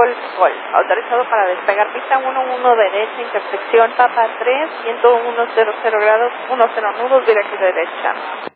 Gol. Autorizado para despegar pista 11 derecha, intersección Papa 3, 110 grados, 10 nudos, dirección derecha.